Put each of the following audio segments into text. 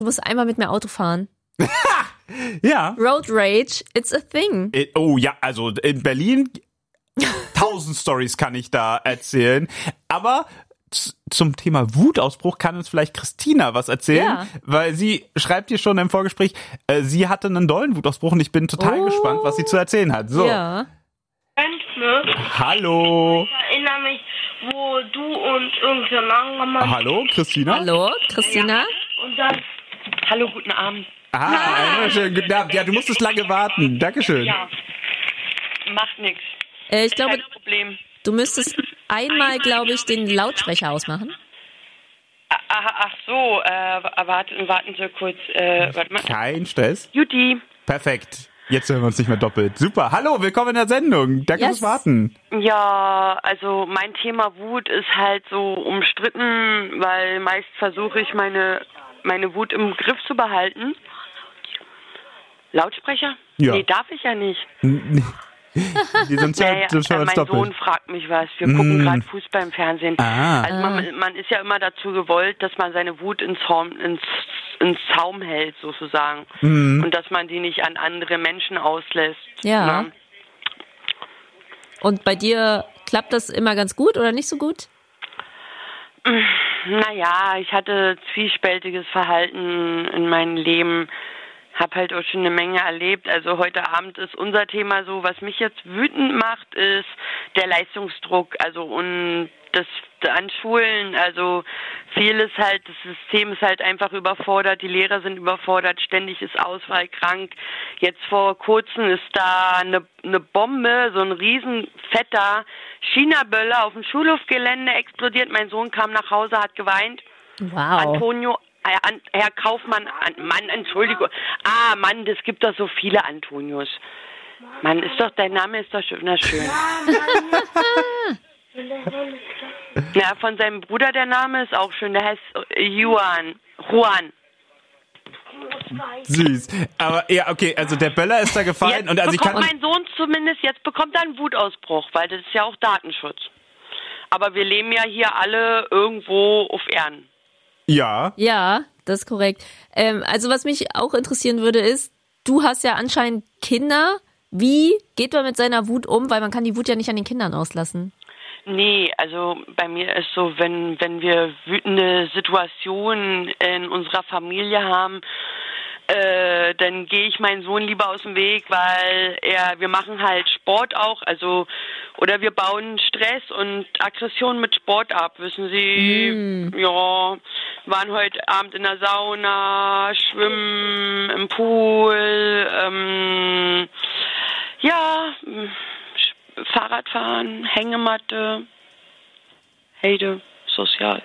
Du musst einmal mit mir Auto fahren. Ja. Road Rage, it's a thing. Oh ja, also in Berlin 1000 Stories kann ich da erzählen. Aber zum Thema Wutausbruch kann uns vielleicht Christina was erzählen, weil sie schreibt hier schon im Vorgespräch, sie hatte einen dollen Wutausbruch und ich bin total gespannt, was sie zu erzählen hat. So. Ja. Hallo. Ich erinnere mich, wo du und irgendein Mann. Hallo, Christina. Hallo, Christina. Ja. Und dann. Hallo, guten Abend. Schönen guten Abend. Ja, du musstest lange warten. Dankeschön. Ja. Macht nichts. Ich glaube, Kein Problem. du müsstest einmal, glaube ich, den Lautsprecher ausmachen. Ach so, warten Sie kurz. Warte mal. Kein Stress. Juti. Perfekt. Jetzt hören wir uns nicht mehr doppelt. Super. Hallo, willkommen in der Sendung. Danke fürs Warten. Ja, also mein Thema Wut ist halt so umstritten, weil meist versuche ich meine Wut im Griff zu behalten. Lautsprecher? Ja. Nee, darf ich ja nicht. Die sind Naja, schon mein Sohn fragt mich was. Wir gucken gerade Fußball im Fernsehen. Also man ist ja immer dazu gewollt, dass man seine Wut ins Zaum hält, sozusagen. Und dass man die nicht an andere Menschen auslässt. Ja. Ne? Und bei dir klappt das immer ganz gut oder nicht so gut? Naja, ich hatte zwiespältiges Verhalten in meinem Leben. Hab halt auch schon eine Menge erlebt. Also heute Abend ist unser Thema so, was mich jetzt wütend macht, ist der Leistungsdruck. Also und das an Schulen, also vieles halt, das System ist halt einfach überfordert, die Lehrer sind überfordert, ständig ist Ausfall krank. Jetzt vor kurzem ist da eine Bombe, so ein riesen fetter China-Böller auf dem Schulhofgelände explodiert. Mein Sohn kam nach Hause, hat geweint. Wow. Antonio, Herr Kaufmann, Mann, Entschuldigung. Mann, das gibt doch so viele Antonios. Mann, dein Name ist doch schön. Ja, von seinem Bruder der Name ist auch schön. Der heißt Juan. Süß. Aber ja, okay, also der Böller ist da gefallen. Jetzt Und also bekommt mein Sohn zumindest, jetzt bekommt er einen Wutausbruch, weil das ist ja auch Datenschutz. Aber wir leben ja hier alle irgendwo auf Erden. Ja. Ja, das ist korrekt. Also was mich auch interessieren würde ist, du hast ja anscheinend Kinder. Wie geht man mit seiner Wut um? Weil man kann die Wut ja nicht an den Kindern auslassen. Nee, also bei mir ist so, wenn wir wütende Situationen in unserer Familie haben, dann gehe ich meinen Sohn lieber aus dem Weg, weil wir machen halt Sport auch, also oder wir bauen Stress und Aggression mit Sport ab, wissen Sie? Ja, waren heute Abend in der Sauna, schwimmen im Pool, Fahrradfahren, Hängematte, Heide, sozial.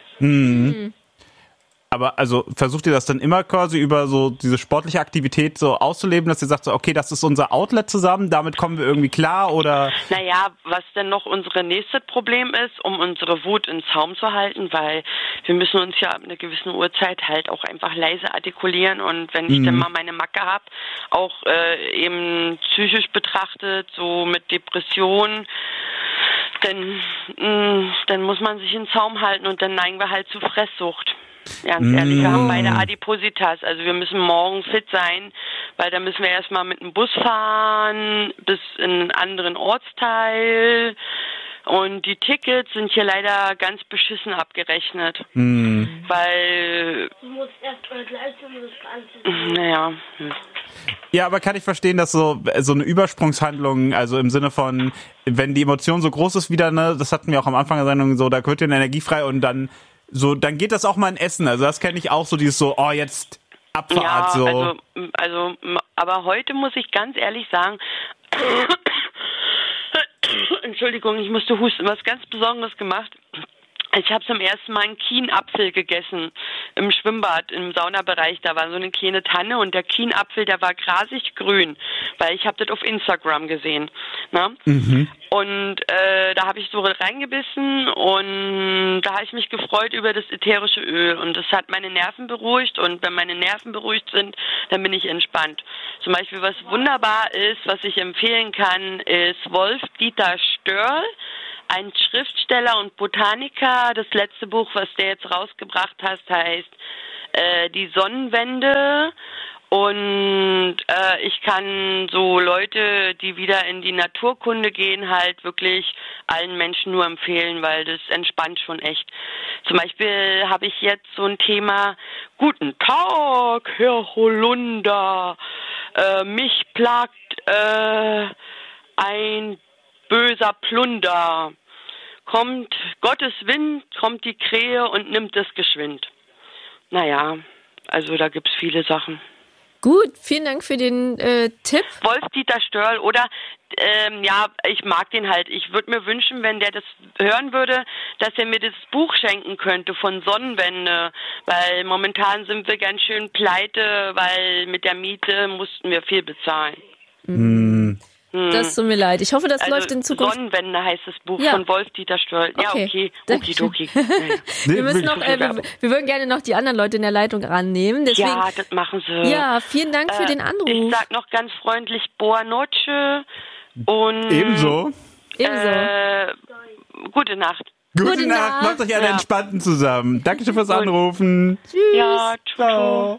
Aber also versucht ihr das dann immer quasi über so diese sportliche Aktivität so auszuleben, dass ihr sagt so, okay, das ist unser Outlet zusammen, damit kommen wir irgendwie klar oder? Naja, was denn noch unsere nächste Problem ist, um unsere Wut in Zaum zu halten, weil wir müssen uns ja ab einer gewissen Uhrzeit halt auch einfach leise artikulieren und wenn ich dann mal meine Macke habe, auch eben psychisch betrachtet, so mit Depressionen, dann muss man sich in Zaum halten und dann neigen wir halt zu Fresssucht. Ganz ehrlich, wir haben beide Adipositas, also wir müssen morgen fit sein, weil da müssen wir erstmal mit dem Bus fahren bis in einen anderen Ortsteil und die Tickets sind hier leider ganz beschissen abgerechnet, weil Du musst erst heute leisten und das Ganze. naja. Ja, aber kann ich verstehen, dass so eine Übersprungshandlung, also im Sinne von, wenn die Emotion so groß ist wieder, ne, das hatten wir auch am Anfang der Sendung so, da wird ja eine Energie frei und dann geht das auch mal in Essen. Also das kenne ich auch so, dieses so, jetzt Abfahrt, Ja, so. also, aber heute muss ich ganz ehrlich sagen, Entschuldigung, ich musste husten, was ganz Besonderes gemacht. Ich habe zum ersten Mal einen Kienapfel gegessen im Schwimmbad, im Saunabereich. Da war so eine kleine Tanne und der Kienapfel, der war grasig grün, weil ich habe das auf Instagram gesehen. Ne? Und da habe ich so reingebissen und da habe ich mich gefreut über das ätherische Öl und das hat meine Nerven beruhigt und wenn meine Nerven beruhigt sind, dann bin ich entspannt. Zum Beispiel, was wunderbar ist, was ich empfehlen kann, ist Wolf-Dieter Störl, ein Schriftsteller und Botaniker. Das letzte Buch, was der jetzt rausgebracht hat, heißt die Sonnenwende. Und ich kann so Leute, die wieder in die Naturkunde gehen, halt wirklich allen Menschen nur empfehlen, weil das entspannt schon echt. Zum Beispiel habe ich jetzt so ein Thema: Guten Tag, Herr Holunder. Mich plagt ein böser Plunder. Kommt Gottes Wind, kommt die Krähe und nimmt es geschwind. Naja, also da gibt's viele Sachen. Gut, vielen Dank für den Tipp. Wolf-Dieter Störl oder, ich mag den halt. Ich würde mir wünschen, wenn der das hören würde, dass er mir das Buch schenken könnte von Sonnenwende, weil momentan sind wir ganz schön pleite, weil mit der Miete mussten wir viel bezahlen. Das tut mir leid. Ich hoffe, das läuft in Zukunft. Sonnenwende heißt das Buch von Wolf-Dieter Störl. Ja, okay. Okidoki. Wir würden gerne noch die anderen Leute in der Leitung rannehmen. Deswegen, ja, das machen sie. Ja, vielen Dank für den Anruf. Ich sag noch ganz freundlich Boa Noche und Ebenso. Gute Nacht. Gute Nacht. Macht euch alle entspannten zusammen. Dankeschön fürs Anrufen. Tschüss. Ja, ciao.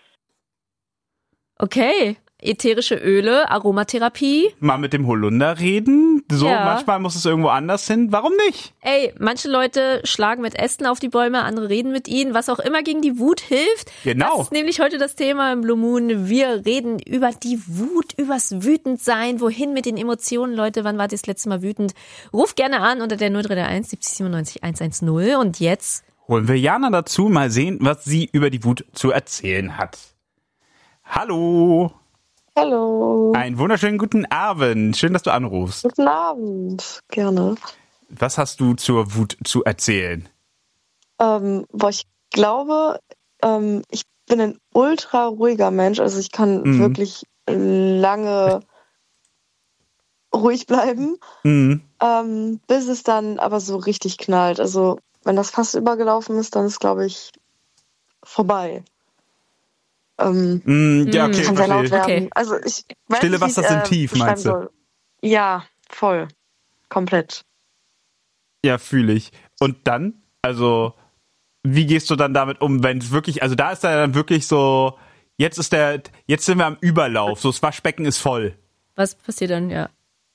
Okay. Ätherische Öle, Aromatherapie. Mal mit dem Holunder reden. So, manchmal muss es irgendwo anders hin. Warum nicht? Ey, manche Leute schlagen mit Ästen auf die Bäume, andere reden mit ihnen, was auch immer gegen die Wut hilft. Genau. Das ist nämlich heute das Thema im Blue Moon. Wir reden über die Wut, übers Wütendsein. Wohin mit den Emotionen, Leute? Wann wart ihr das letzte Mal wütend? Ruft gerne an unter der 0331 70 97 110. Und jetzt holen wir Jana dazu, mal sehen, was sie über die Wut zu erzählen hat. Hallo. Hallo. Einen wunderschönen guten Abend. Schön, dass du anrufst. Guten Abend. Gerne. Was hast du zur Wut zu erzählen? Ich glaube, ich bin ein ultra ruhiger Mensch. Also ich kann wirklich lange ruhig bleiben, bis es dann aber so richtig knallt. Also wenn das Fass übergelaufen ist, dann ist, glaube ich, vorbei. Ja, okay, kann sehr laut werden. Okay. Also ich weiß Stille nicht, Wasser sind tief, meinst du? soll. Ja, voll. Komplett. Ja, fühle ich. Und dann? Also, wie gehst du dann damit um, wenn es wirklich, also da ist er dann wirklich so, jetzt sind wir am Überlauf, so das Waschbecken ist voll. was passiert dann, ja?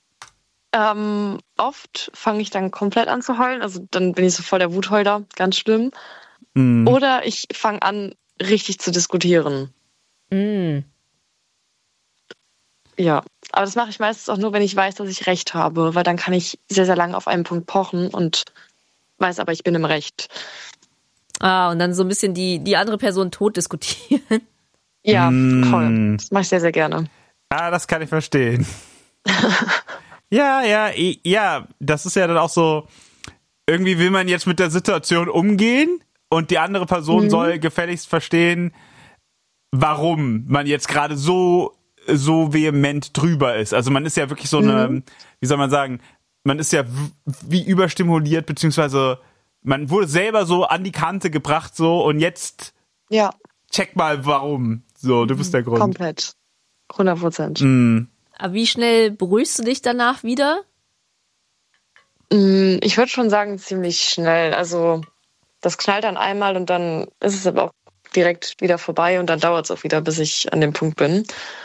Oft fange ich dann komplett an zu heulen, also dann bin ich so voll der Wutheuler, ganz schlimm. Oder ich fange an, richtig zu diskutieren. Ja, aber das mache ich meistens auch nur, wenn ich weiß, dass ich Recht habe, weil dann kann ich sehr, sehr lange auf einen Punkt pochen und weiß aber, ich bin im Recht. Und dann so ein bisschen die andere Person tot diskutieren. Ja, voll. Das mache ich sehr, sehr gerne. Das kann ich verstehen. Ja, das ist ja dann auch so, irgendwie will man jetzt mit der Situation umgehen und die andere Person soll gefälligst verstehen, warum man jetzt gerade so vehement drüber ist. Also man ist ja wirklich so eine, wie soll man sagen, man ist ja wie überstimuliert, beziehungsweise man wurde selber so an die Kante gebracht so und jetzt check mal warum. So, du bist der Grund. Komplett. 100%. Aber wie schnell beruhigst du dich danach wieder? Ich würde schon sagen, ziemlich schnell. Also das knallt dann einmal und dann ist es aber auch direkt wieder vorbei und dann dauert es auch wieder, bis ich an dem Punkt bin.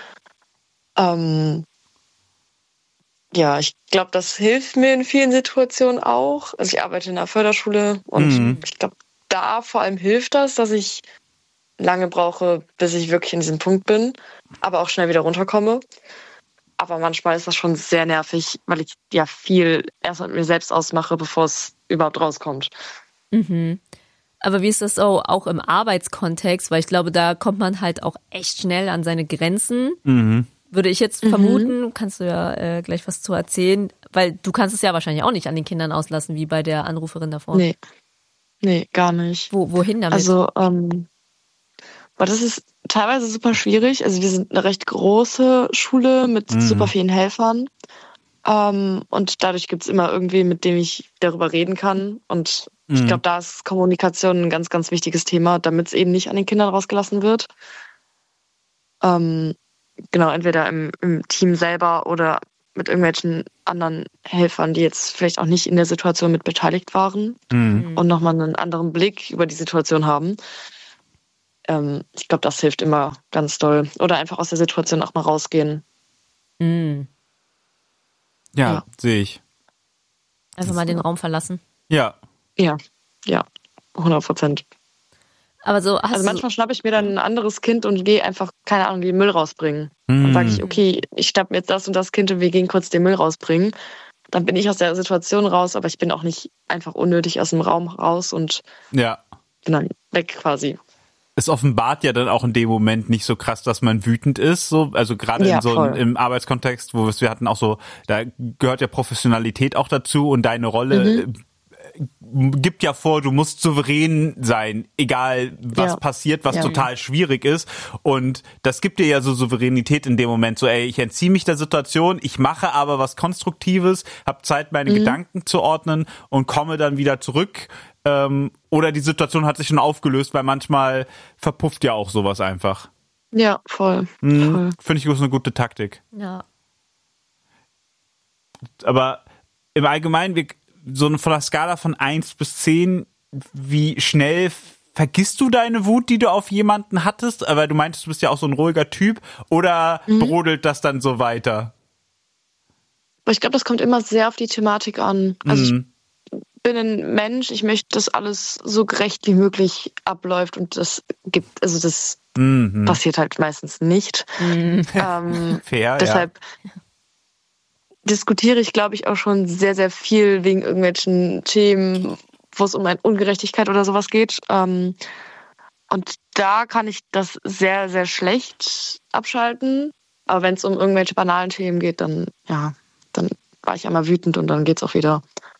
Ich glaube, das hilft mir in vielen Situationen auch. Also ich arbeite in einer Förderschule und ich glaube, da vor allem hilft das, dass ich lange brauche, bis ich wirklich in diesem Punkt bin, aber auch schnell wieder runterkomme. Aber manchmal ist das schon sehr nervig, weil ich ja viel erst mit mir selbst ausmache, bevor es überhaupt rauskommt. Aber wie ist das so auch im Arbeitskontext? Weil ich glaube, da kommt man halt auch echt schnell an seine Grenzen. Würde ich jetzt vermuten, kannst du ja gleich was zu erzählen, weil du kannst es ja wahrscheinlich auch nicht an den Kindern auslassen, wie bei der Anruferin davor. Nee, gar nicht. Wohin damit? Also, aber das ist teilweise super schwierig. Also wir sind eine recht große Schule mit super vielen Helfern. Und dadurch gibt es immer irgendwie, mit dem ich darüber reden kann. Und ich glaube, da ist Kommunikation ein ganz, ganz wichtiges Thema, damit es eben nicht an den Kindern rausgelassen wird. Genau, entweder im Team selber oder mit irgendwelchen anderen Helfern, die jetzt vielleicht auch nicht in der Situation mit beteiligt waren und nochmal einen anderen Blick über die Situation haben. Ich glaube, das hilft immer ganz doll. Oder einfach aus der Situation auch mal rausgehen. Ja, sehe ich. Einfach mal den Raum verlassen. Ja. Ja, 100%. Aber so also manchmal schnappe ich mir dann ein anderes Kind und gehe einfach, keine Ahnung, den Müll rausbringen. Dann sage ich, okay, ich schnapp mir jetzt das und das Kind und wir gehen kurz den Müll rausbringen. Dann bin ich aus der Situation raus, aber ich bin auch nicht einfach unnötig aus dem Raum raus und bin dann weg quasi. Es offenbart ja dann auch in dem Moment nicht so krass, dass man wütend ist, so, also gerade in so im Arbeitskontext, wo wir hatten auch so, da gehört ja Professionalität auch dazu und deine Rolle gibt ja vor, du musst souverän sein, egal was passiert, was total schwierig ist. Und das gibt dir ja so Souveränität in dem Moment, so ich entziehe mich der Situation, ich mache aber was Konstruktives, habe Zeit, meine Gedanken zu ordnen und komme dann wieder zurück. Oder die Situation hat sich schon aufgelöst, weil manchmal verpufft ja auch sowas einfach. Ja, voll. Finde ich, ist eine gute Taktik. Ja. Aber im Allgemeinen, so von der Skala von 1 bis 10, wie schnell vergisst du deine Wut, die du auf jemanden hattest? Aber du meintest, du bist ja auch so ein ruhiger Typ. Oder brodelt das dann so weiter? Ich glaube, das kommt immer sehr auf die Thematik an. Also ich bin ein Mensch, ich möchte, dass alles so gerecht wie möglich abläuft und das passiert halt meistens nicht. Fair, deshalb diskutiere ich, glaube ich, auch schon sehr, sehr viel wegen irgendwelchen Themen, wo es um eine Ungerechtigkeit oder sowas geht. Und da kann ich das sehr, sehr schlecht abschalten. Aber wenn es um irgendwelche banalen Themen geht, dann war ich einmal wütend und dann geht's auch wieder.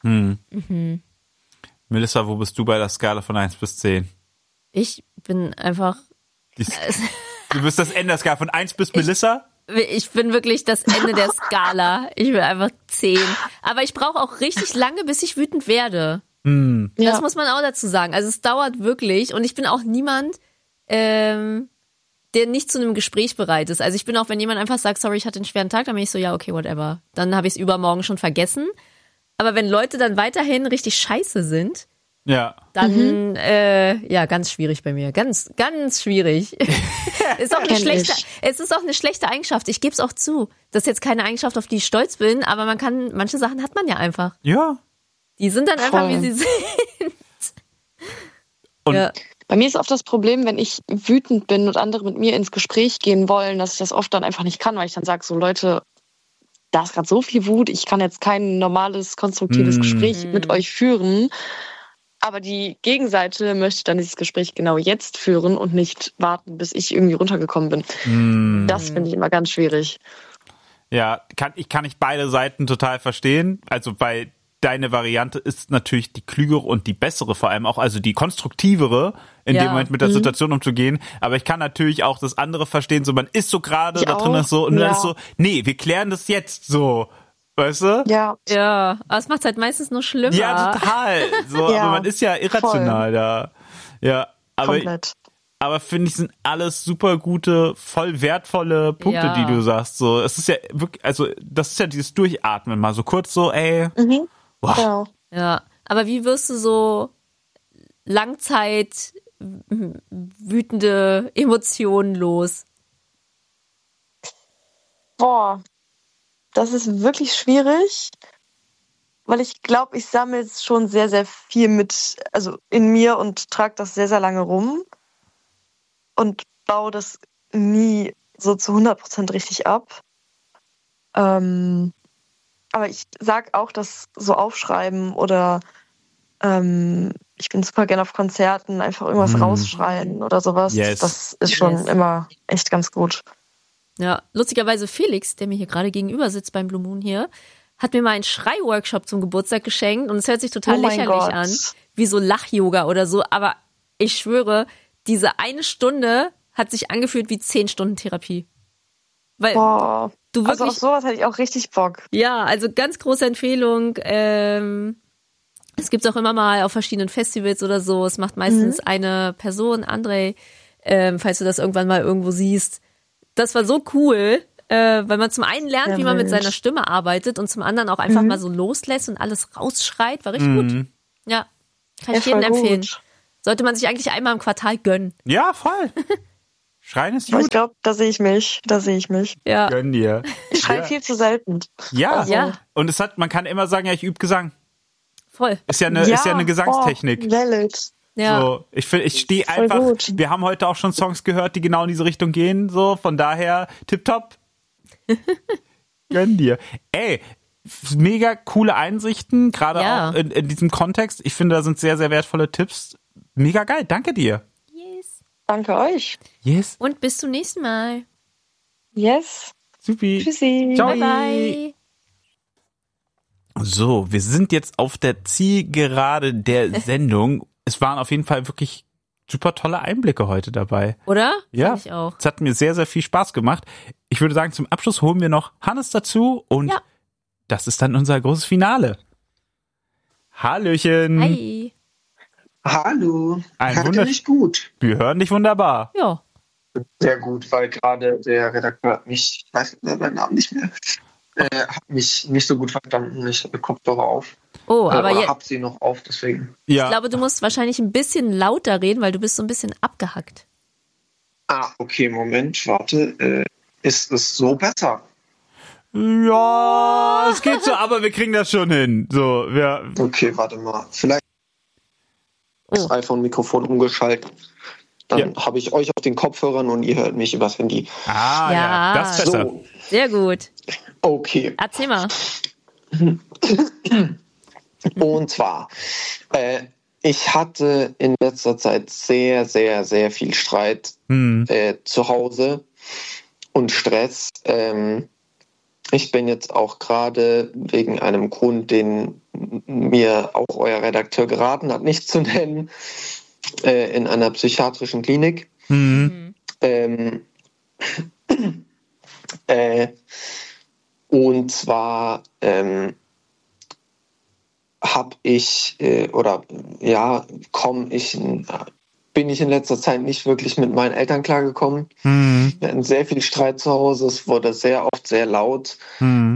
Melissa, wo bist du bei der Skala von 1 bis 10? Ich bin einfach... Du bist das Ende der Skala von 1 bis Melissa? Ich bin wirklich das Ende der Skala. Ich bin einfach 10. Aber ich brauche auch richtig lange, bis ich wütend werde. Das muss man auch dazu sagen. Also es dauert wirklich und ich bin auch niemand, der nicht zu einem Gespräch bereit ist. Also ich bin auch, wenn jemand einfach sagt, sorry, ich hatte einen schweren Tag, dann bin ich so, ja, okay, whatever. Dann habe ich es übermorgen schon vergessen. Aber wenn Leute dann weiterhin richtig scheiße sind, dann ganz schwierig bei mir. Ganz, ganz schwierig. Ist auch eine es ist auch eine schlechte Eigenschaft. Ich gebe es auch zu. Das ist jetzt keine Eigenschaft, auf die ich stolz bin, aber manche Sachen hat man ja einfach. Ja. Die sind dann einfach, wie sie sind. Und bei mir ist oft das Problem, wenn ich wütend bin und andere mit mir ins Gespräch gehen wollen, dass ich das oft dann einfach nicht kann, weil ich dann sage, so Leute, da ist gerade so viel Wut, ich kann jetzt kein normales, konstruktives Gespräch mit euch führen. Aber die Gegenseite möchte dann dieses Gespräch genau jetzt führen und nicht warten, bis ich irgendwie runtergekommen bin. Das finde ich immer ganz schwierig. Ja, kann ich beide Seiten total verstehen. Also weil deine Variante ist natürlich die klügere und die bessere vor allem auch, also die konstruktivere, in dem Moment mit der Situation umzugehen. Aber ich kann natürlich auch das andere verstehen, so man ist so gerade da drin ist so und dann ist so, nee, wir klären das jetzt so. Weißt du? Ja. Ja, aber es macht es halt meistens nur schlimmer. Ja, total. So, aber man ist ja irrational da. Ja, komplett. Aber finde ich, sind alles super gute, voll wertvolle Punkte, die du sagst. So, es ist ja wirklich, also das ist ja dieses Durchatmen mal so kurz so, Wow. Genau. Ja, aber wie wirst du so Langzeit wütende Emotionen los? Boah. Das ist wirklich schwierig, weil ich glaube, ich sammle jetzt schon sehr, sehr viel also in mir und trage das sehr, sehr lange rum und baue das nie so zu 100% richtig ab. Aber ich sag auch, dass so aufschreiben oder ich bin super gerne auf Konzerten, einfach irgendwas rausschreien oder sowas. Yes. Das ist schon immer echt ganz gut. Ja, lustigerweise Felix, der mir hier gerade gegenüber sitzt beim Blue Moon hier, hat mir mal einen Schrei-Workshop zum Geburtstag geschenkt und es hört sich total lächerlich an, wie so Lach-Yoga oder so, aber ich schwöre, diese eine Stunde hat sich angefühlt wie 10 Stunden Therapie. Weil du wirklich, also auf sowas hätte ich auch richtig Bock. Ja, also ganz große Empfehlung. Es gibt's auch immer mal auf verschiedenen Festivals oder so. Es macht meistens eine Person, André, falls du das irgendwann mal irgendwo siehst. Das war so cool, weil man zum einen lernt, wie man mit seiner Stimme arbeitet und zum anderen auch einfach mal so loslässt und alles rausschreit. War richtig gut. Ja, kann ich jedem empfehlen. Sollte man sich eigentlich einmal im Quartal gönnen. Ja, voll. Schreien ist Aber ich gut. glaube, da sehe ich mich. Ja. Gönn dir. Ich schreie viel zu selten. Ja. Ja. Und man kann immer sagen, ja, ich übe Gesang. Voll. Ist ja eine Gesangstechnik. Valid. Ja. So, ich stehe Voll einfach, gut. wir haben heute auch schon Songs gehört, die genau in diese Richtung gehen, so, von daher, tipptopp. Gönn dir. Ey, mega coole Einsichten, gerade auch in diesem Kontext. Ich finde, da sind sehr, sehr wertvolle Tipps. Mega geil, danke dir. Yes. Danke euch. Yes. Und bis zum nächsten Mal. Yes. Supi. Tschüssi. Ciao. Bye, bye. So, wir sind jetzt auf der Zielgerade der Sendung. Es waren auf jeden Fall wirklich super tolle Einblicke heute dabei. Oder? Ja, Fand ich auch. es hat mir sehr, sehr viel Spaß gemacht. Ich würde sagen, zum Abschluss holen wir noch Hannes dazu und das ist dann unser großes Finale. Hallöchen. Hi. Hallo. Ein Hört ihr mich gut? Wir hören dich wunderbar. Ja. Sehr gut, weil gerade der Redakteur hat mich, ich weiß meinen Namen nicht mehr, hat mich nicht so gut verstanden. Ich habe Kopfhörer auf. Oh, aber oder jetzt. hab sie noch auf, deswegen. Ja. Ich glaube, du musst wahrscheinlich ein bisschen lauter reden, weil du bist so ein bisschen abgehackt. Okay, Moment, warte. Ist es so besser? Ja, es geht so, aber wir kriegen das schon hin. So, Okay, warte mal. Vielleicht das iPhone-Mikrofon umgeschaltet. Dann habe ich euch auf den Kopfhörern und ihr hört mich übers Handy. Ja. Das ist besser. So, Sehr gut. okay. Erzähl mal. Und zwar, ich hatte in letzter Zeit sehr, sehr, sehr viel Streit zu Hause und Stress. Ich bin jetzt auch gerade wegen einem Grund, den mir auch euer Redakteur geraten hat, nicht zu nennen, in einer psychiatrischen Klinik. Und zwar bin ich in letzter Zeit nicht wirklich mit meinen Eltern klargekommen. Wir hatten sehr viel Streit zu Hause, es wurde sehr oft sehr laut. Und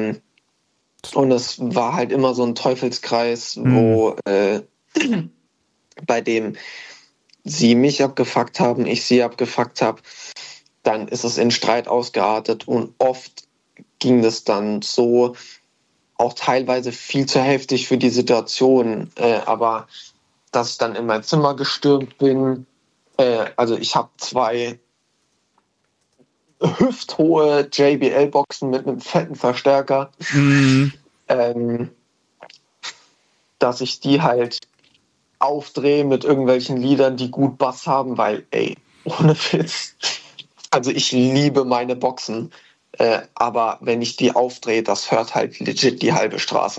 es war halt immer so ein Teufelskreis, wo bei dem sie mich abgefuckt haben, ich sie abgefuckt habe. Dann ist es in Streit ausgeartet und oft ging es dann so, auch teilweise viel zu heftig für die Situation, aber dass ich dann in mein Zimmer gestürmt bin. Also ich habe 2 hüfthohe JBL-Boxen mit einem fetten Verstärker, dass ich die halt aufdrehe mit irgendwelchen Liedern, die gut Bass haben, weil, ohne Witz, also ich liebe meine Boxen, aber wenn ich die aufdrehe, das hört halt legit die halbe Straße.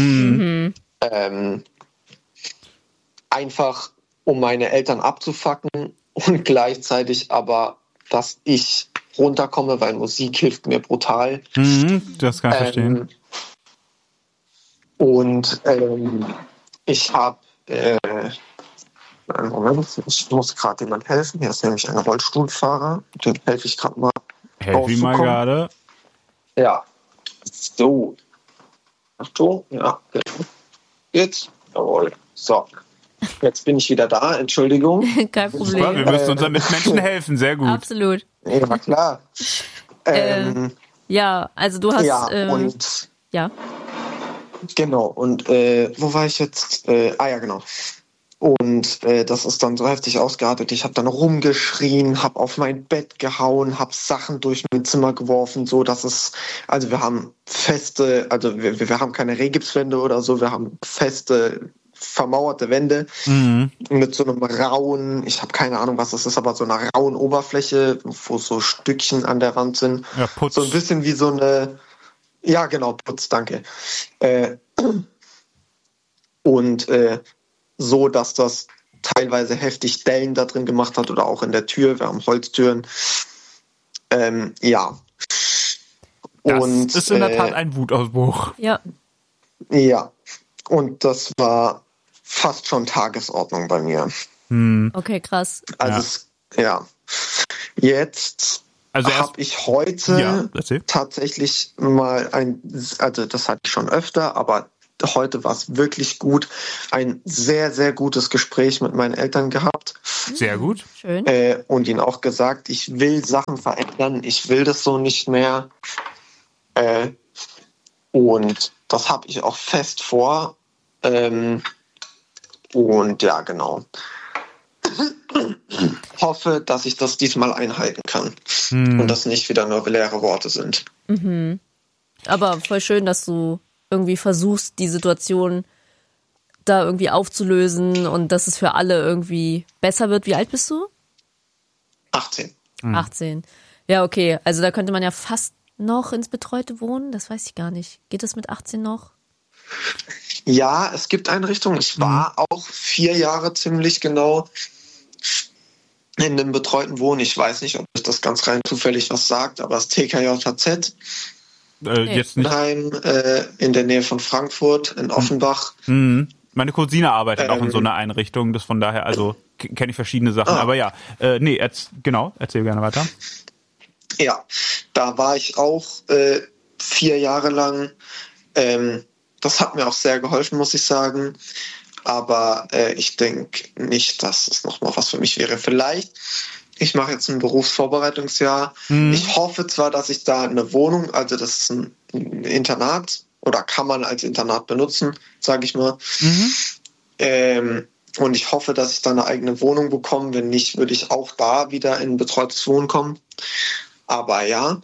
Einfach, um meine Eltern abzufacken und gleichzeitig aber, dass ich runterkomme, weil Musik hilft mir brutal. Das kann ich verstehen. Und ich habe Moment, ich muss gerade jemand helfen. Hier ist nämlich ein Rollstuhlfahrer. Den helfe ich gerade mal. Helf ihm mal gerade. Ja. So. Achtung. Ja. Jetzt. Jawohl. So. Jetzt bin ich wieder da. Entschuldigung. Kein Super, Problem. wir müssen unseren Mitmenschen helfen. Sehr gut. Absolut. Ja, klar. Ja, also du hast. Und ja. genau. Und wo war ich jetzt? Ja, genau. Und das ist dann so heftig ausgeartet. Ich habe dann rumgeschrien, habe auf mein Bett gehauen, habe Sachen durch mein Zimmer geworfen, so dass es, also wir haben feste, also wir haben keine Regipswände oder so, wir haben feste, vermauerte Wände mit so einem rauen, ich habe keine Ahnung, was das ist, aber so einer rauen Oberfläche, wo so Stückchen an der Wand sind. Ja, Putz. So ein bisschen wie so eine, ja genau, Putz, danke. Und so, dass das teilweise heftig Dellen da drin gemacht hat oder auch in der Tür. Wir haben Holztüren. Ja. Das und, ist in der Tat ein Wutausbruch. Ja. Ja. Und das war fast schon Tagesordnung bei mir. Okay, krass. Also ja. Jetzt Also habe ich heute erzähl. tatsächlich mal also das hatte ich schon öfter, aber heute war es wirklich gut. Ein sehr, sehr gutes Gespräch mit meinen Eltern gehabt. Sehr gut. Schön. Und ihnen auch gesagt, ich will Sachen verändern, ich will das so nicht mehr. Und das habe ich auch fest vor. Und ja, genau. Hoffe, dass ich das diesmal einhalten kann. Und das nicht wieder nur leere Worte sind. Mhm. Aber voll schön, dass du irgendwie versuchst, die Situation da irgendwie aufzulösen und dass es für alle irgendwie besser wird. Wie alt bist du? 18. 18. Ja, okay. Also da könnte man ja fast noch ins Betreute Wohnen. Das weiß ich gar nicht. Geht das mit 18 noch? Ja, es gibt Einrichtungen. Ich war auch 4 Jahre ziemlich genau in einem betreuten Wohnen. Ich weiß nicht, ob euch das ganz rein zufällig was sagt, aber das TKJZ Jetzt nicht. In der Nähe von Frankfurt, in Offenbach. Meine Cousine arbeitet auch in so einer Einrichtung, das von daher, also kenne ich verschiedene Sachen, aber ja, erzähl gerne weiter. Ja, da war ich auch 4 Jahre lang. Das hat mir auch sehr geholfen, muss ich sagen. Aber ich denke nicht, dass es nochmal was für mich wäre. Vielleicht, ich mache jetzt ein Berufsvorbereitungsjahr. Ich hoffe zwar, dass ich da eine Wohnung, also das ist ein Internat oder kann man als Internat benutzen, sage ich mal. Und ich hoffe, dass ich da eine eigene Wohnung bekomme. Wenn nicht, würde ich auch da wieder in betreutes Wohnen kommen. Aber ja.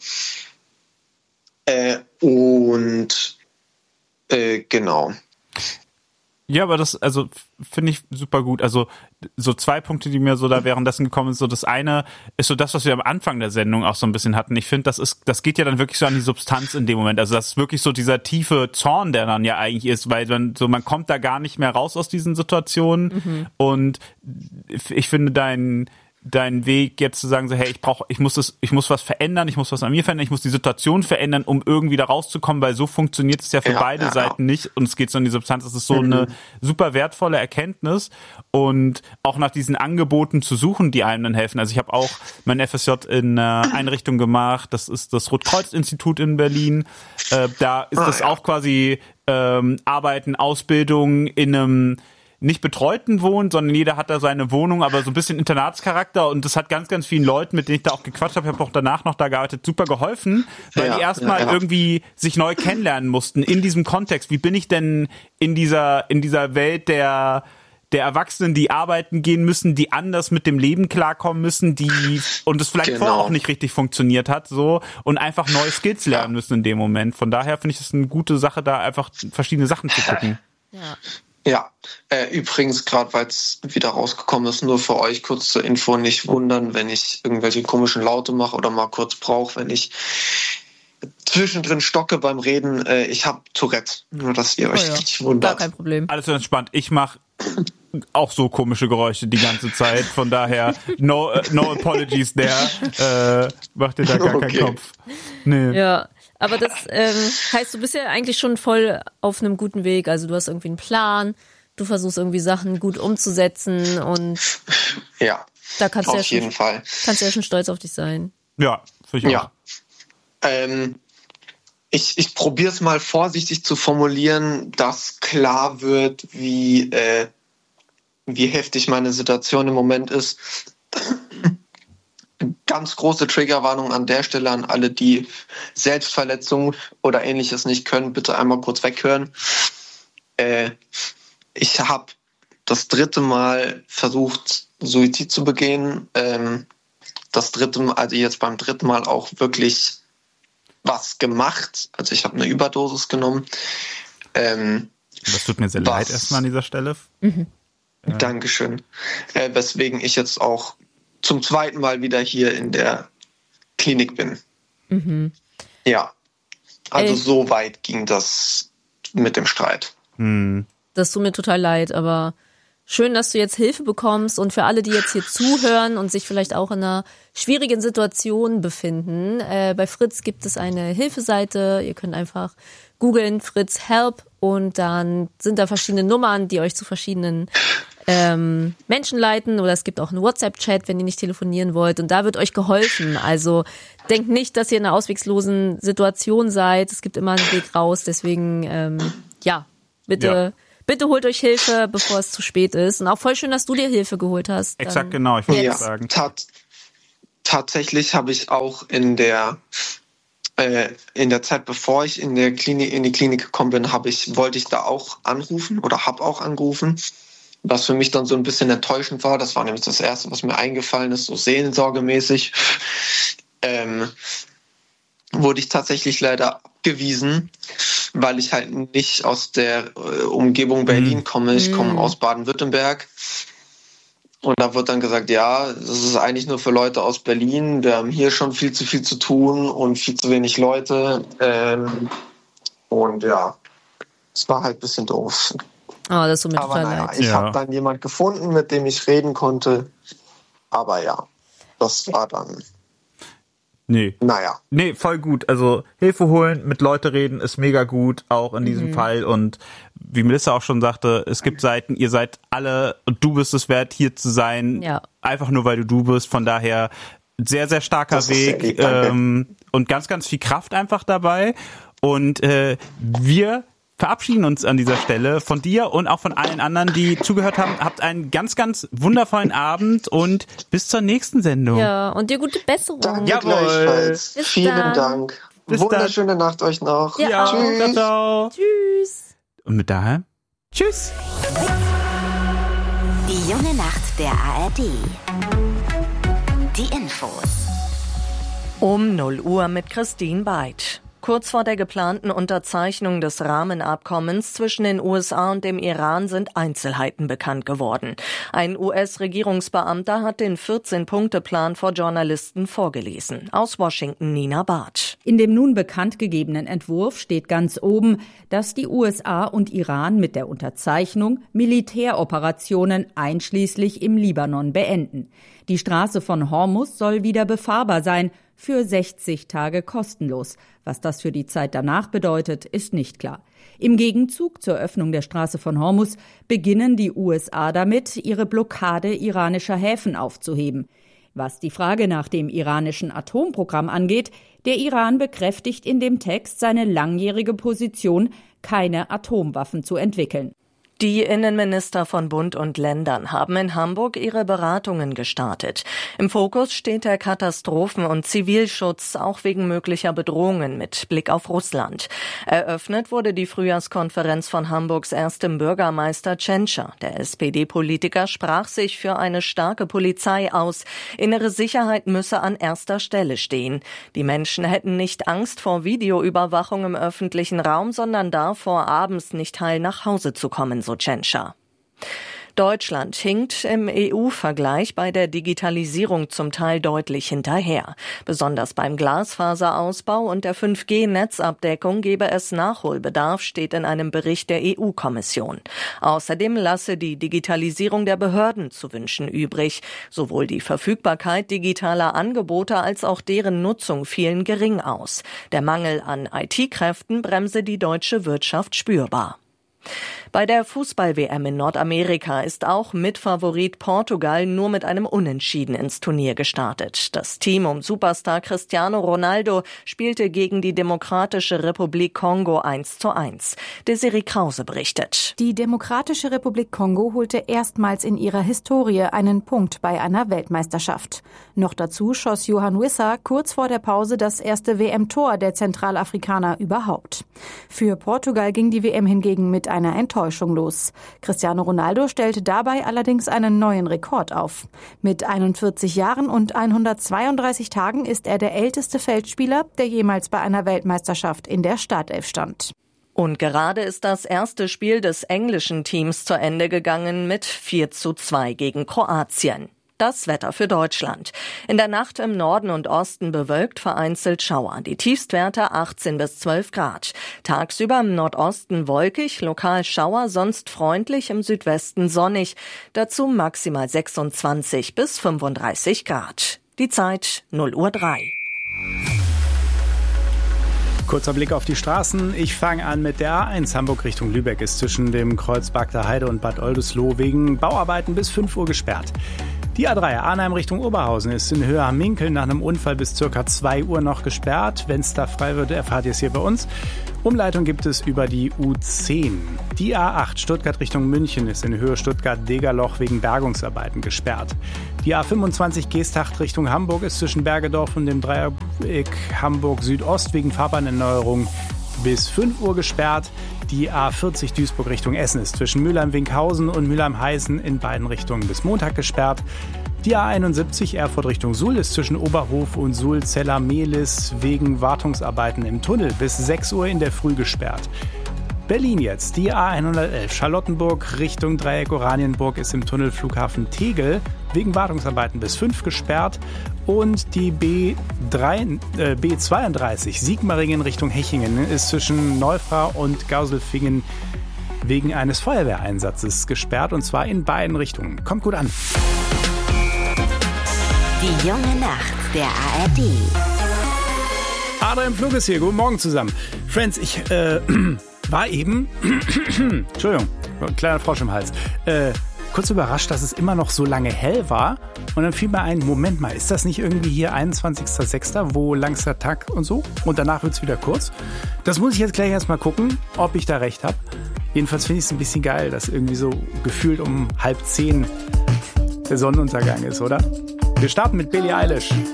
Genau. Ja, aber das, also finde ich super gut. Also so 2 Punkte, die mir so da währenddessen gekommen sind. So das eine ist so das, was wir am Anfang der Sendung auch so ein bisschen hatten. Ich finde, das geht ja dann wirklich so an die Substanz in dem Moment. Also das ist wirklich so dieser tiefe Zorn, der dann ja eigentlich ist, weil man kommt da gar nicht mehr raus aus diesen Situationen. Und ich finde dein Weg jetzt zu sagen, so, hey, ich muss was verändern, ich muss was an mir verändern, ich muss die Situation verändern, um irgendwie da rauszukommen, weil so funktioniert es ja für beide Seiten nicht und es geht so in die Substanz. Das ist so eine super wertvolle Erkenntnis und auch nach diesen Angeboten zu suchen, die einem dann helfen. Also ich habe auch mein FSJ in einer Einrichtung gemacht, das ist das Rotkreuz-Institut in Berlin. Da ist das auch quasi Arbeiten, Ausbildung in einem nicht betreuten Wohnen, sondern jeder hat da seine Wohnung, aber so ein bisschen Internatscharakter und das hat ganz, ganz vielen Leuten, mit denen ich da auch gequatscht habe, ich habe auch danach noch da gearbeitet, super geholfen, weil die erstmal irgendwie sich neu kennenlernen mussten in diesem Kontext. Wie bin ich denn in dieser Welt der Erwachsenen, die arbeiten gehen müssen, die anders mit dem Leben klarkommen müssen, und es vielleicht vorher auch nicht richtig funktioniert hat, so, und einfach neue Skills lernen müssen in dem Moment. Von daher finde ich es eine gute Sache, da einfach verschiedene Sachen zu gucken. Ja, übrigens, gerade weil es wieder rausgekommen ist, nur für euch kurz zur Info, nicht wundern, wenn ich irgendwelche komischen Laute mache oder mal kurz brauche, wenn ich zwischendrin stocke beim Reden. Ich habe Tourette, nur dass ihr euch nicht wundert. Gar kein Problem. Alles entspannt. Ich mache auch so komische Geräusche die ganze Zeit, von daher no apologies there. Mach dir da gar keinen Kopf. Nee. Ja. Aber das heißt, du bist ja eigentlich schon voll auf einem guten Weg. Also du hast irgendwie einen Plan, du versuchst irgendwie Sachen gut umzusetzen und da kannst du kannst du ja schon stolz auf dich sein. Ja, finde ich auch. Ich probiere es mal vorsichtig zu formulieren, dass klar wird, wie heftig meine Situation im Moment ist. Ganz große Triggerwarnung an der Stelle an alle, die Selbstverletzung oder Ähnliches nicht können. Bitte einmal kurz weghören. Ich habe das 3. Mal versucht, Suizid zu begehen. Das 3. Mal, also jetzt beim 3. Mal auch wirklich was gemacht. Also ich habe eine Überdosis genommen. Das tut mir sehr leid erstmal an dieser Stelle. Dankeschön. Weswegen ich jetzt auch zum 2. Mal wieder hier in der Klinik bin. Ja, also so weit ging das mit dem Streit. Das tut mir total leid, aber schön, dass du jetzt Hilfe bekommst und für alle, die jetzt hier zuhören und sich vielleicht auch in einer schwierigen Situation befinden, bei Fritz gibt es eine Hilfeseite, ihr könnt einfach googeln Fritz Help und dann sind da verschiedene Nummern, die euch zu verschiedenen Menschen leiten oder es gibt auch einen WhatsApp-Chat, wenn ihr nicht telefonieren wollt und da wird euch geholfen. Also denkt nicht, dass ihr in einer auswegslosen Situation seid. Es gibt immer einen Weg raus. Deswegen, Bitte holt euch Hilfe, bevor es zu spät ist. Und auch voll schön, dass du dir Hilfe geholt hast. Exakt, genau, ich wollte sagen. Tatsächlich habe ich auch in der Zeit, bevor ich in die Klinik gekommen bin, wollte ich da auch anrufen oder habe auch angerufen. Was für mich dann so ein bisschen enttäuschend war, das war nämlich das Erste, was mir eingefallen ist, so seelsorgemäßig, wurde ich tatsächlich leider abgewiesen, weil ich halt nicht aus der Umgebung Berlin komme. Ich komme aus Baden-Württemberg. Und da wird dann gesagt, ja, das ist eigentlich nur für Leute aus Berlin. Wir haben hier schon viel zu tun und viel zu wenig Leute. Und ja, es war halt ein bisschen doof. Das ist so mit Aber naja, ich habe dann jemand gefunden, mit dem ich reden konnte. Aber ja, das war dann... Nee, voll gut. Also Hilfe holen, mit Leute reden ist mega gut, auch in diesem Fall. Und wie Melissa auch schon sagte, es gibt Seiten, ihr seid alle und du bist es wert, hier zu sein. Ja. Einfach nur, weil du bist. Von daher sehr, sehr starker Weg und ganz, ganz viel Kraft einfach dabei. Und wir verabschieden uns an dieser Stelle von dir und auch von allen anderen, die zugehört haben. Habt einen ganz, ganz wundervollen Abend und bis zur nächsten Sendung. Ja, und dir gute Besserung. Danke gleichfalls. Vielen Dank. Wunderschöne Nacht euch noch. Ja, tschüss. Ciao. Tschüss. Und mit daher, tschüss. Die junge Nacht der ARD. Die Infos. Um 0 Uhr mit Christine Beid. Kurz vor der geplanten Unterzeichnung des Rahmenabkommens zwischen den USA und dem Iran sind Einzelheiten bekannt geworden. Ein US-Regierungsbeamter hat den 14-Punkte-Plan vor Journalisten vorgelesen. Aus Washington Nina Bartsch. In dem nun bekannt gegebenen Entwurf steht ganz oben, dass die USA und Iran mit der Unterzeichnung Militäroperationen einschließlich im Libanon beenden. Die Straße von Hormuz soll wieder befahrbar sein, für 60 Tage kostenlos. Was das für die Zeit danach bedeutet, ist nicht klar. Im Gegenzug zur Öffnung der Straße von Hormuz beginnen die USA damit, ihre Blockade iranischer Häfen aufzuheben. Was die Frage nach dem iranischen Atomprogramm angeht, der Iran bekräftigt in dem Text seine langjährige Position, keine Atomwaffen zu entwickeln. Die Innenminister von Bund und Ländern haben in Hamburg ihre Beratungen gestartet. Im Fokus steht der Katastrophen- und Zivilschutz, auch wegen möglicher Bedrohungen mit Blick auf Russland. Eröffnet wurde die Frühjahrskonferenz von Hamburgs erstem Bürgermeister Tschentscher. Der SPD-Politiker sprach sich für eine starke Polizei aus. Innere Sicherheit müsse an erster Stelle stehen. Die Menschen hätten nicht Angst vor Videoüberwachung im öffentlichen Raum, sondern davor, abends nicht heil nach Hause zu kommen, so Tschentscher. Deutschland hinkt im EU-Vergleich bei der Digitalisierung zum Teil deutlich hinterher. Besonders beim Glasfaserausbau und der 5G-Netzabdeckung gebe es Nachholbedarf, steht in einem Bericht der EU-Kommission. Außerdem lasse die Digitalisierung der Behörden zu wünschen übrig. Sowohl die Verfügbarkeit digitaler Angebote als auch deren Nutzung fielen gering aus. Der Mangel an IT-Kräften bremse die deutsche Wirtschaft spürbar. Bei der Fußball-WM in Nordamerika ist auch Mitfavorit Portugal nur mit einem Unentschieden ins Turnier gestartet. Das Team um Superstar Cristiano Ronaldo spielte gegen die Demokratische Republik Kongo 1:1. Desiree Krause berichtet. Die Demokratische Republik Kongo holte erstmals in ihrer Historie einen Punkt bei einer Weltmeisterschaft. Noch dazu schoss Yohan Wissa kurz vor der Pause das erste WM-Tor der Zentralafrikaner überhaupt. Für Portugal ging die WM hingegen mit einer Enttäuschung los. Cristiano Ronaldo stellte dabei allerdings einen neuen Rekord auf. Mit 41 Jahren und 132 Tagen ist er der älteste Feldspieler, der jemals bei einer Weltmeisterschaft in der Startelf stand. Und gerade ist das erste Spiel des englischen Teams zu Ende gegangen mit 4:2 gegen Kroatien. Das Wetter für Deutschland. In der Nacht im Norden und Osten bewölkt, vereinzelt Schauer. Die Tiefstwerte 18 bis 12 Grad. Tagsüber im Nordosten wolkig, lokal Schauer, sonst freundlich, im Südwesten sonnig. Dazu maximal 26 bis 35 Grad. Die Zeit 0:03 Uhr. Kurzer Blick auf die Straßen. Ich fange an mit der A1 Hamburg Richtung Lübeck. Ist zwischen dem Kreuz Bagda Heide und Bad Oldesloe wegen Bauarbeiten bis 5 Uhr gesperrt. Die A3 Arnheim Richtung Oberhausen ist in Höhe am Minkel nach einem Unfall bis ca. 2 Uhr noch gesperrt. Wenn es da frei wird, erfahrt ihr es hier bei uns. Umleitung gibt es über die U10. Die A8 Stuttgart Richtung München ist in Höhe Stuttgart-Degerloch wegen Bergungsarbeiten gesperrt. Die A25 Geesthacht Richtung Hamburg ist zwischen Bergedorf und dem Dreieck Hamburg Südost wegen Fahrbahnerneuerung bis 5 Uhr gesperrt. Die A40 Duisburg Richtung Essen ist zwischen Mülheim-Winkhausen und Mülheim-Heißen in beiden Richtungen bis Montag gesperrt. Die A71 Erfurt Richtung Suhl ist zwischen Oberhof und Suhl-Zeller-Mehlis wegen Wartungsarbeiten im Tunnel bis 6 Uhr in der Früh gesperrt. Berlin jetzt. Die A111 Charlottenburg Richtung Dreieck Oranienburg ist im Tunnel Flughafen Tegel wegen Wartungsarbeiten bis 5 gesperrt. Und die B32 Sigmaringen Richtung Hechingen ist zwischen Neufra und Gauselfingen wegen eines Feuerwehreinsatzes gesperrt, und zwar in beiden Richtungen. Kommt gut an. Die junge Nacht der ARD. Adrian Flug ist hier. Guten Morgen zusammen. Friends, ich war eben, Entschuldigung, kleiner Frosch im Hals, kurz überrascht, dass es immer noch so lange hell war. Und dann fiel mir ein, Moment mal, ist das nicht irgendwie hier 21.06., wo langster Tag und so? Und danach wird es wieder kurz. Das muss ich jetzt gleich erstmal gucken, ob ich da recht habe. Jedenfalls finde ich es ein bisschen geil, dass irgendwie so gefühlt um 9:30 der Sonnenuntergang ist, oder? Wir starten mit Billie Eilish.